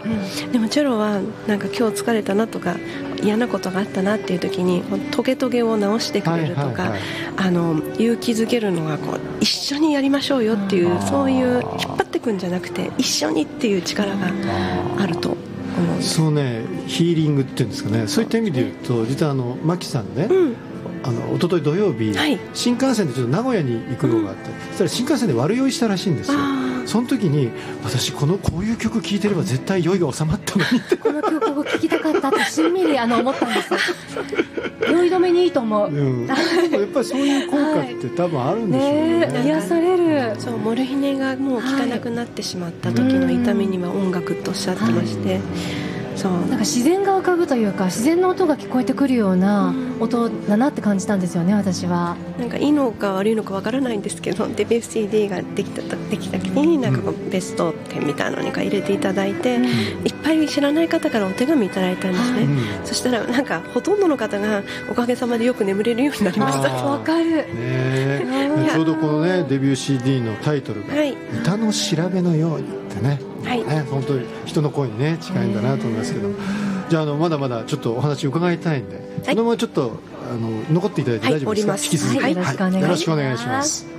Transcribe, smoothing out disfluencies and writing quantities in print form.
でもチェロはなんか今日疲れたなとか嫌なことがあったなっていう時にトゲトゲを直してくれるとか、勇気づけるのが一緒にやりましょうよっていう、そういう引っ張ってくんじゃなくて一緒にっていう力があると思う。 そうね、ヒーリングっていうんですかね、そういった意味で言うと実はマキさんね、一昨日土曜日、新幹線でちょっと名古屋に行く用があって、そしたら新幹線で悪酔いしたらしいんですよ。その時に私こういう曲聴いてれば絶対酔いが収まったのにってこの曲を聴きたかったってしんみり思ったんです酔い止めにいいと思う、 やっぱりそういう効果って多分あるんでしょうね。 癒される。 そう、モルヒネがもう効かなくなってしまった時の痛みには音楽とおっしゃってまして、そうなんか自然が浮かぶというか自然の音が聞こえてくるような音だなって感じたんですよね、私は。 なんかいいのか悪いのかわからないんですけど、デビュー CD ができた時になんかベスト10みたいなのに入れていただいて、いっぱい知らない方からお手紙いただいたんですね。そしたらなんかほとんどの方がおかげさまでよく眠れるようになりました。 わかる、 ちょうどこのねデビュー CD のタイトルが、歌の調べのようにってね、本当に人の声にね近いんだなと思いますけど、じゃあまだまだちょっとお話伺いたいんで、このままちょっと残っていただいて大丈夫ですか。引き続きよろしくお願いします。